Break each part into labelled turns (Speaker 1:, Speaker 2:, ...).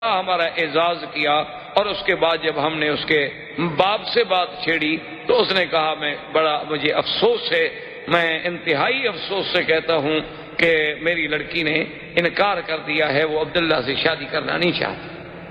Speaker 1: ہمارا اعزاز کیا، اور اس کے بعد جب ہم نے اس کے باپ سے بات چھیڑی تو اس نے کہا مجھے افسوس ہے، میں انتہائی افسوس سے کہتا ہوں کہ میری لڑکی نے انکار کر دیا ہے، وہ عبداللہ سے شادی کرنا نہیں چاہتی۔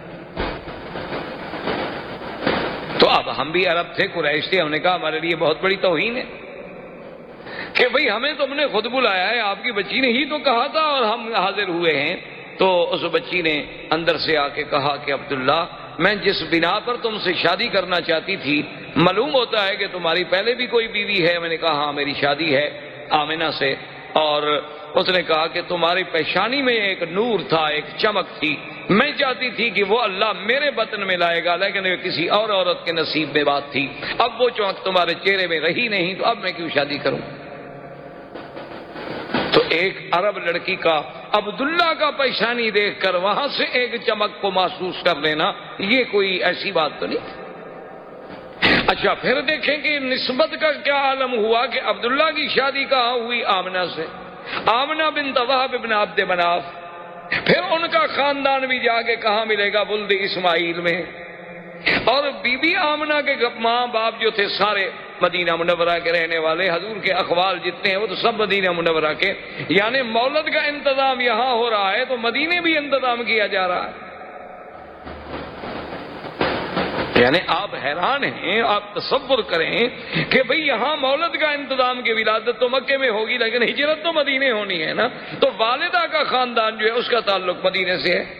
Speaker 1: تو اب ہم بھی عرب تھے، قریش تھے، ہم نے کہا ہمارے لیے بہت بڑی توہین ہے کہ بھئی ہمیں تم نے خود بلایا ہے، آپ کی بچی نے ہی تو کہا تھا اور ہم حاضر ہوئے ہیں۔ تو اس بچی نے اندر سے آ کے کہا کہ عبداللہ، میں جس بنا پر تم سے شادی کرنا چاہتی تھی، معلوم ہوتا ہے کہ تمہاری پہلے بھی کوئی بیوی ہے۔ میں نے کہا ہاں میری شادی ہے آمنہ سے، اور اس نے کہا کہ تمہاری پیشانی میں ایک نور تھا، ایک چمک تھی، میں چاہتی تھی کہ وہ اللہ میرے بطن میں لائے گا، لیکن وہ کسی اور عورت کے نصیب میں بات تھی، اب وہ چمک تمہارے چہرے میں رہی نہیں، تو اب میں کیوں شادی کروں؟ تو ایک عرب لڑکی کا عبداللہ کا پیشانی دیکھ کر وہاں سے ایک چمک کو محسوس کر لینا، یہ کوئی ایسی بات تو نہیں۔ اچھا پھر دیکھیں کہ نسبت کا کیا عالم ہوا کہ عبداللہ کی شادی کہاں ہوئی؟ آمنہ سے، آمنہ بنت وہب بن عبد مناف۔ پھر ان کا خاندان بھی جا کے کہاں ملے گا؟ ولد اسماعیل میں۔ اور بی بی آمنہ کے ماں باپ جو تھے سارے مدینہ منورہ کے رہنے والے، حضور کے اخوال جتنے ہیں وہ تو سب مدینہ منورہ کے، یعنی مولد کا انتظام یہاں ہو رہا ہے تو مدینے بھی انتظام کیا جا رہا ہے۔ یعنی آپ حیران ہیں، آپ تصور کریں کہ بھئی یہاں مولد کا انتظام کی ولادت تو مکے میں ہوگی، لیکن ہجرت تو مدینے ہونی ہے نا، تو والدہ کا خاندان جو ہے اس کا تعلق مدینے سے ہے۔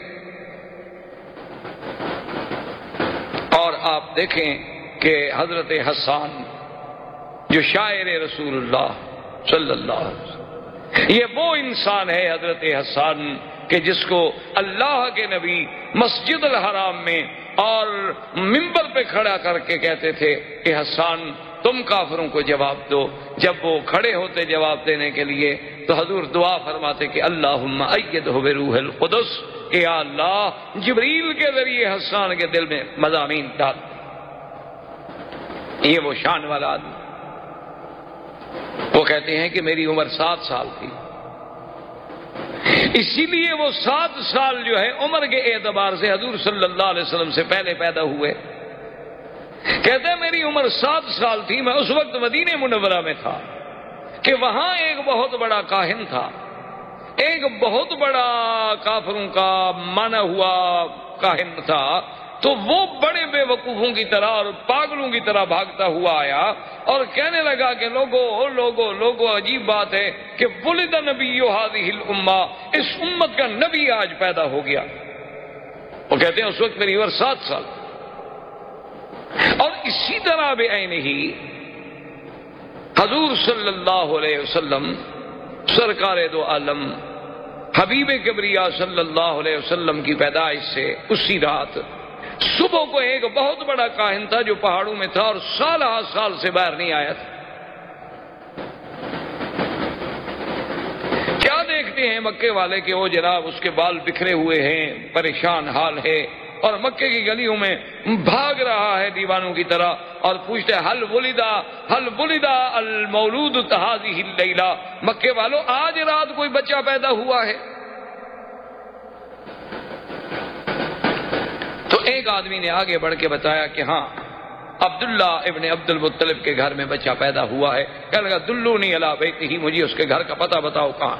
Speaker 1: اور آپ دیکھیں کہ حضرت حسان جو شاعر رسول اللہ صلی اللہ علیہ وسلم، یہ وہ انسان ہے حضرت حسان کہ جس کو اللہ کے نبی مسجد الحرام میں اور منبر پہ کھڑا کر کے کہتے تھے کہ حسان تم کافروں کو جواب دو۔ جب وہ کھڑے ہوتے جواب دینے کے لیے تو حضور دعا فرماتے کہ اللہم ایدہ بروح القدس، کہ یا اللہ جبریل کے ذریعے حسان کے دل میں مضامین ڈال۔ یہ وہ شان والا آدمی، وہ کہتے ہیں کہ میری عمر 7 سال تھی، اسی لیے وہ 7 سال جو ہے عمر کے اعتبار سے حضور صلی اللہ علیہ وسلم سے پہلے پیدا ہوئے۔ کہتے ہیں میری عمر 7 سال تھی، میں اس وقت مدینہ منورہ میں تھا کہ وہاں ایک بہت بڑا کاہن تھا، ایک بہت بڑا کافروں کا مانا ہوا کاہن تھا، تو وہ بڑے بے وقوفوں کی طرح اور پاگلوں کی طرح بھاگتا ہوا آیا اور کہنے لگا کہ لوگو عجیب بات ہے کہ ولد نبی هذه الامہ، اس امت کا نبی آج پیدا ہو گیا۔ وہ کہتے ہیں اس وقت میری عمر 7 سال۔ اور اسی طرح بے عین ہی حضور صلی اللہ علیہ وسلم سرکار دو عالم حبیب کبریا صلی اللہ علیہ وسلم کی پیدائش سے اسی رات صبح کو ایک بہت بڑا کاہن تھا جو پہاڑوں میں تھا اور سال ہا سال سے باہر نہیں آیا تھا۔ کیا دیکھتے ہیں مکے والے کہ وہ جناب اس کے بال بکھرے ہوئے ہیں، پریشان حال ہے، اور مکے کی گلیوں میں بھاگ رہا ہے دیوانوں کی طرح، اور پوچھتے ہیں حل ولدا المولود هذه اللیلہ، مکے والوں آج رات کوئی بچہ پیدا ہوا ہے؟ تو ایک آدمی نے آگے بڑھ کے بتایا کہ ہاں عبداللہ ابن عبد المطلب کے گھر میں بچہ پیدا ہوا ہے۔ کہنے لگا دلونی علی بیتہ، مجھے اس کے گھر کا پتہ بتاؤ کہاں۔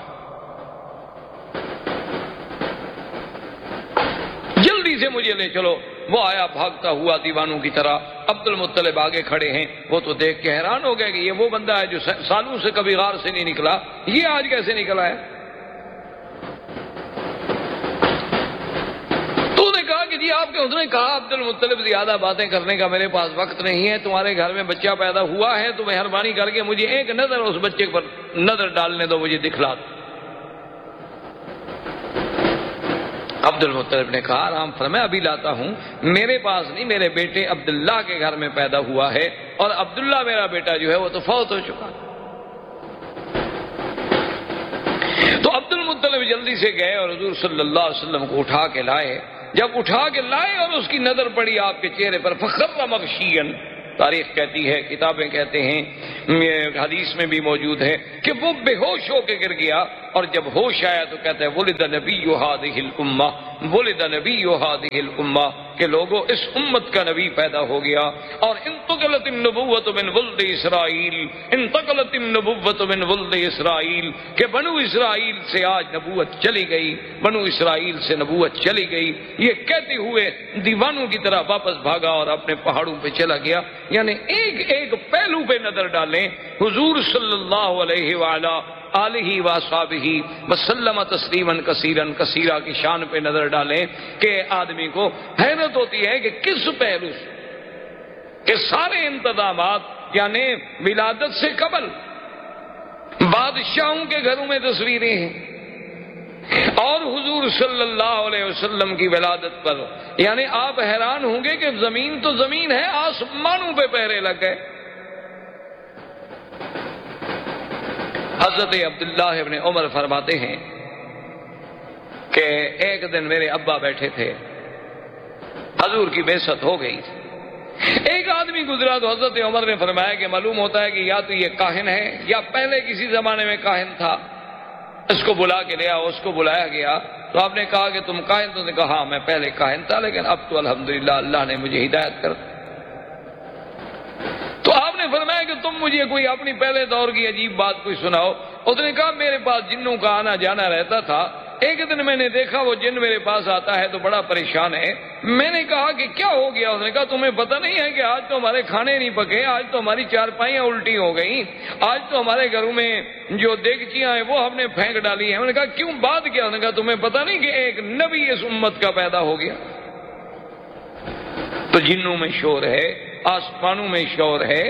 Speaker 1: جلدی سے مجھے لے چلو۔ وہ آیا بھاگتا ہوا دیوانوں کی طرح، عبد المطلب آگے کھڑے ہیں، وہ تو دیکھ کے حیران ہو گئے کہ یہ وہ بندہ ہے جو سالوں سے کبھی غار سے نہیں نکلا، یہ آج کیسے نکلا ہے؟ کہ جی آپ کے اس نے کہا عبد المطلب زیادہ باتیں کرنے کا میرے پاس وقت نہیں ہے، تمہارے گھر میں بچہ پیدا ہوا ہے تو مہربانی کر کے مجھے ایک نظر اس بچے پر نظر ڈالنے دو، مجھے دکھلا دو۔ عبد المطلب نے کہا آرام فرمائے ابھی لاتا ہوں، میرے پاس نہیں، میرے بیٹے عبداللہ کے گھر میں پیدا ہوا ہے، اور عبداللہ میرا بیٹا جو ہے وہ تو فوت ہو چکا۔ تو عبد المطلب جلدی سے گئے اور حضور صلی اللہ علیہ وسلم کو اٹھا کے لائے۔ جب اٹھا کے لائے اور اس کی نظر پڑی آپ کے چہرے پر، فخر مغشین، تاریخ کہتی ہے، کتابیں کہتے ہیں حدیث میں بھی موجود ہے کہ وہ بے ہوش ہو کے گر گیا، اور جب ہوش آیا تو کہتا ہے ولد نبی ہذہ الامہ، ولد نبی ہذہ الامہ، کہ لوگوں اس امت کا نبی پیدا ہو گیا۔ اور انتقلت النبوۃ من ولد اسرائیل، انتقلت النبوۃ من ولد اسرائیل، کہ بنو اسرائیل سے آج نبوت چلی گئی، بنو اسرائیل سے نبوت چلی گئی، یہ کہتے ہوئے دیوانوں کی طرح واپس بھاگا اور اپنے پہاڑوں پہ چلا گیا۔ یعنی ایک ایک پہلو پہ نظر ڈالیں، حضور صلی اللہ علیہ وآلہ آلہ وصحبہ وسلم تسلیما کثیرا کثیرا کی شان پہ نظر ڈالیں کہ آدمی کو حیرت ہوتی ہے کہ کس پہلو سے کہ سارے انتظامات، یعنی ولادت سے قبل بادشاہوں کے گھروں میں تصویریں ہیں، اور حضور صلی اللہ علیہ وسلم کی ولادت پر یعنی آپ حیران ہوں گے کہ زمین تو زمین ہے، آسمانوں پہ پہرے لگ گئے۔ حضرت عبداللہ ابن عمر فرماتے ہیں کہ ایک دن میرے ابا بیٹھے تھے، حضور کی بعثت ہو گئی تھی، ایک آدمی گزرا تو حضرت عمر نے فرمایا کہ معلوم ہوتا ہے کہ یا تو یہ کاہن ہے یا پہلے کسی زمانے میں کاہن تھا، اس کو بلا کے لیا۔ اس کو بلایا گیا تو آپ نے کہا کہ تم کاہن؟ تو نے کہا ہاں میں پہلے کاہن تھا، لیکن اب تو الحمدللہ اللہ نے مجھے ہدایت کر دی۔ تو آپ نے فرمایا کہ تم مجھے کوئی اپنی پہلے دور کی عجیب بات کوئی سناؤ۔ اس نے کہا میرے پاس جنوں کا آنا جانا رہتا تھا، ایک دن میں نے دیکھا وہ جن میرے پاس آتا ہے تو بڑا پریشان ہے۔ میں نے کہا کہ کیا ہو گیا؟ اس نے کہا تمہیں پتہ نہیں ہے کہ آج تو ہمارے کھانے نہیں پکے، آج تو ہماری چارپائیاں الٹی ہو گئیں، آج تو ہمارے گھروں میں جو دیگچیاں ہیں وہ ہم نے پھینک ڈالی ہیں۔ میں نے کہا کیوں، بات کیا؟ اس نے کہا تمہیں پتہ نہیں کہ ایک نبی اس امت کا پیدا ہو گیا؟ تو جنوں میں شور ہے، آسمانوں میں شور ہے۔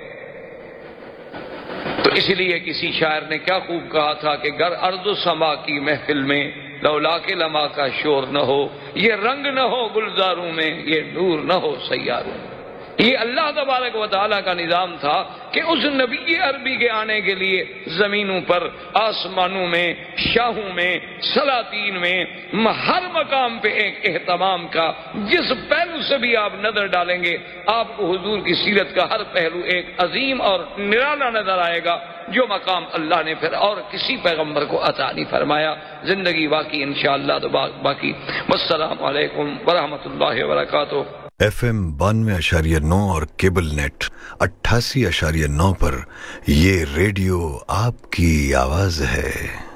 Speaker 1: تو اس لیے کسی شاعر نے کیا خوب کہا تھا کہ گر ارض و سما کی محفل میں لولا کے لما کا شور نہ ہو، یہ رنگ نہ ہو گلزاروں میں، یہ نور نہ ہو سیاروں میں۔ یہ اللہ تبارک و تعالیٰ کا نظام تھا کہ اس نبی عربی کے آنے کے لیے زمینوں پر، آسمانوں میں، شاہوں میں، سلاطین میں، ہر مقام پہ ایک اہتمام کا، جس پہلو سے بھی آپ نظر ڈالیں گے آپ کو حضور کی سیرت کا ہر پہلو ایک عظیم اور نرالا نظر آئے گا، جو مقام اللہ نے پھر اور کسی پیغمبر کو عطا نہیں فرمایا۔ زندگی باقی انشاءاللہ تو باقی۔ والسلام علیکم ورحمۃ اللہ وبرکاتہ۔
Speaker 2: FM 92.9 اور کیبل نیٹ 88.9 پر یہ ریڈیو آپ کی آواز ہے۔